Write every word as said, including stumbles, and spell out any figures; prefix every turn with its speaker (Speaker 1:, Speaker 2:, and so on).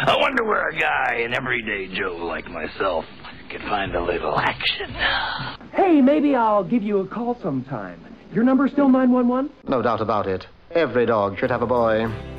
Speaker 1: I wonder where a guy, an everyday Joe like myself, can find a little action.
Speaker 2: Hey, maybe I'll give you a call sometime. Your number still nine one one?
Speaker 3: No doubt about it. Every dog should have a boy.